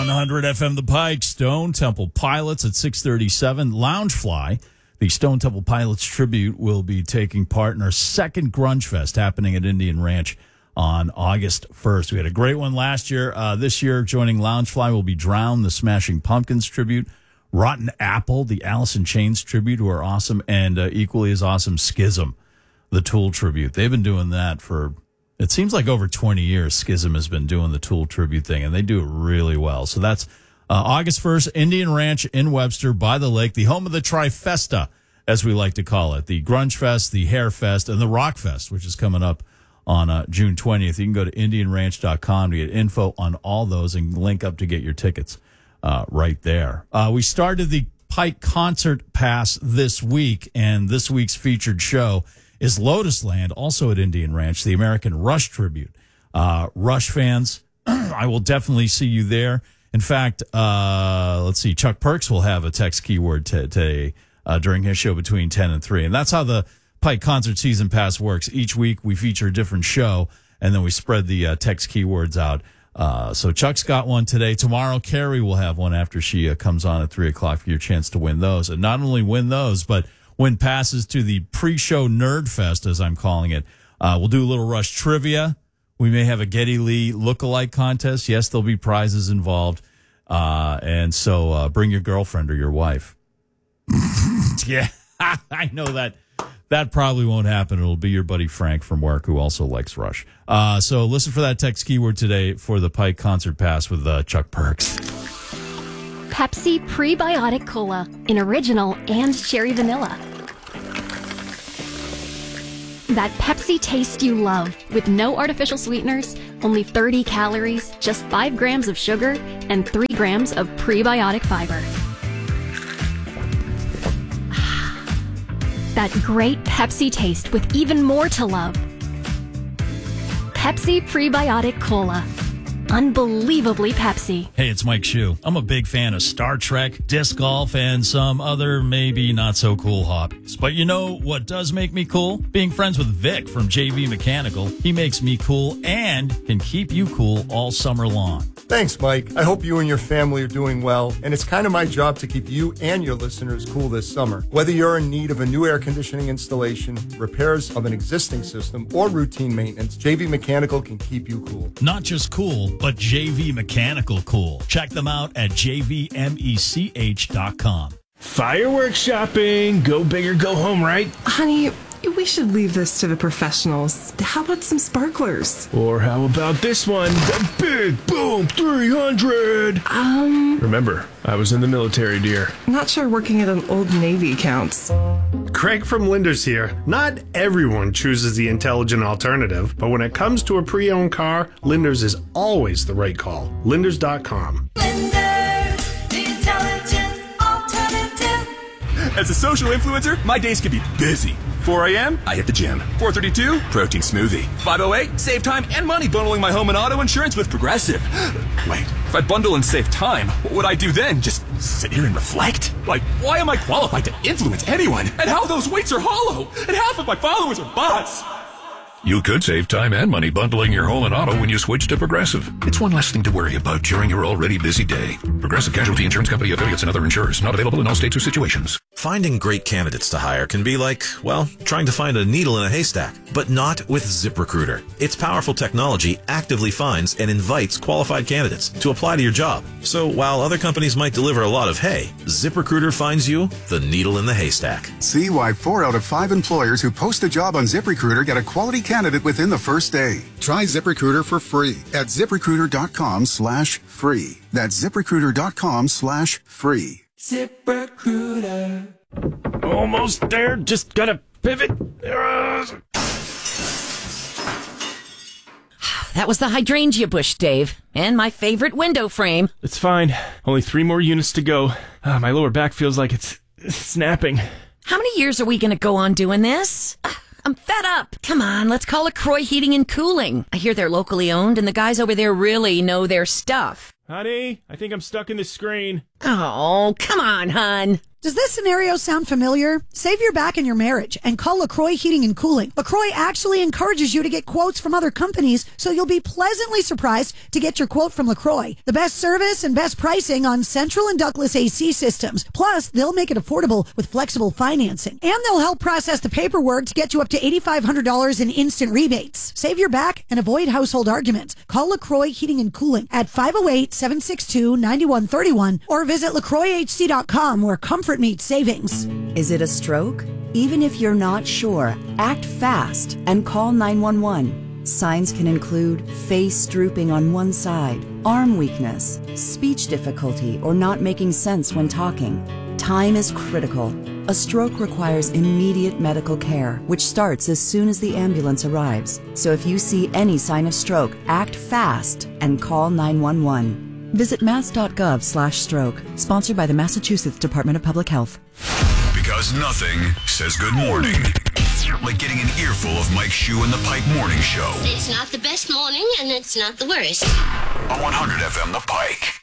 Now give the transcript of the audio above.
100 FM The Pike, Stone Temple Pilots at 6:37. Loungefly, the Stone Temple Pilots tribute, will be taking part in our second Grunge Fest happening at Indian Ranch on August 1st. We had a great one last year. This year, joining Loungefly will be Drown, the Smashing Pumpkins tribute, Rotten Apple, the Alice in Chains tribute, who are awesome, and equally as awesome, Schism, the Tool tribute. They've been doing that for... It seems like over 20 years, Schism has been doing the Tool tribute thing, and they do it really well. So that's August 1st, Indian Ranch in Webster by the lake, the home of the Trifesta, as we like to call it. The Grunge Fest, the Hair Fest, and the Rock Fest, which is coming up on June 20th. You can go to IndianRanch.com to get info on all those and link up to get your tickets right there. We started the Pike Concert Pass this week, and this week's featured show is Lotus Land, also at Indian Ranch, the American Rush tribute. Rush fans, I will definitely see you there. In fact, let's see, Chuck Perks will have a text keyword today during his show between 10 and 3. And that's how the Pike Concert Season Pass works. Each week we feature a different show, and then we spread the text keywords out. So Chuck's got one today. Tomorrow, Carrie will have one after she comes on at 3 o'clock for your chance to win those. And not only win those, but win passes to the pre-show Nerd Fest, as I'm calling it. We'll do a little Rush trivia. We may have a Geddy Lee lookalike contest. Yes, there'll be prizes involved. And so bring your girlfriend or your wife. Yeah, I know that probably won't happen. It'll be your buddy Frank from work, who also likes Rush. So listen for that text keyword today for the Pike Concert Pass with Chuck Perks. Pepsi Prebiotic Cola in original and cherry vanilla. That Pepsi taste you love with no artificial sweeteners, only 30 calories, just 5 grams of sugar, and 3 grams of prebiotic fiber. That great Pepsi taste with even more to love. Pepsi Prebiotic Cola. Unbelievably Pepsi. Hey, it's Mike Shue. I'm a big fan of Star Trek, disc golf, and some other maybe not so cool hobbies. But you know what does make me cool? Being friends with Vic from JV Mechanical. He makes me cool and can keep you cool all summer long. Thanks, Mike. I hope you and your family are doing well, and it's kind of my job to keep you and your listeners cool this summer. Whether you're in need of a new air conditioning installation, repairs of an existing system, or routine maintenance, JV Mechanical can keep you cool. Not just cool, but JV Mechanical cool. Check them out at jvmech.com. Fireworks shopping. Go big or go home, right? Honey, we should leave this to the professionals. How about some sparklers? Or how about this one? The Big Boom 300! Remember, I was in the military, dear. Not sure working at an Old Navy counts. Craig from Linders here. Not everyone chooses the intelligent alternative, but when it comes to a pre-owned car, Linders is always the right call. Linders.com. Linders, the intelligent alternative. As a social influencer, my days can be busy. 4 a.m., I hit the gym. 4:32, protein smoothie. 5:08, save time and money bundling my home and auto insurance with Progressive. Wait, if I bundle and save time, what would I do then? Just sit here and reflect? Like, why am I qualified to influence anyone? And how those weights are hollow? And half of my followers are bots? You could save time and money bundling your home and auto when you switch to Progressive. It's one less thing to worry about during your already busy day. Progressive Casualty Insurance Company, affiliates, and other insurers. Not available in all states or situations. Finding great candidates to hire can be like, well, trying to find a needle in a haystack. But not with ZipRecruiter. Its powerful technology actively finds and invites qualified candidates to apply to your job. So while other companies might deliver a lot of hay, ZipRecruiter finds you the needle in the haystack. See why 4 out of 5 employers who post a job on ZipRecruiter get a quality candidate within the first day. Try ZipRecruiter for free at ZipRecruiter.com/free. That's ZipRecruiter.com/free. ZipRecruiter. Almost there. Just gotta pivot. That was the hydrangea bush, Dave, and my favorite window frame. It's fine. Only 3 more units to go. My lower back feels like it's snapping. How many years are we going to go on doing this? I'm fed up. Come on, let's call it Croy Heating and Cooling. I hear they're locally owned, and the guys over there really know their stuff. Honey, I think I'm stuck in the screen. Oh, come on, hon. Does this scenario sound familiar? Save your back in your marriage and call LaCroix Heating and Cooling. LaCroix actually encourages you to get quotes from other companies, so you'll be pleasantly surprised to get your quote from LaCroix. The best service and best pricing on central and ductless AC systems. Plus, they'll make it affordable with flexible financing. And they'll help process the paperwork to get you up to $8,500 in instant rebates. Save your back and avoid household arguments. Call LaCroix Heating and Cooling at 508-762-9131 or visit LaCroixHC.com, where comfort meets savings. Is it a stroke? Even if you're not sure, act fast and call 911. Signs can include face drooping on one side, arm weakness, speech difficulty, or not making sense when talking. Time is critical. A stroke requires immediate medical care, which starts as soon as the ambulance arrives. So if you see any sign of stroke, act fast and call 911. Visit mass.gov/stroke. Sponsored by the Massachusetts Department of Public Health. Because nothing says good morning like getting an earful of Mike Shue and the Pike Morning Show. It's not the best morning, and it's not the worst. On 100 FM, The Pike.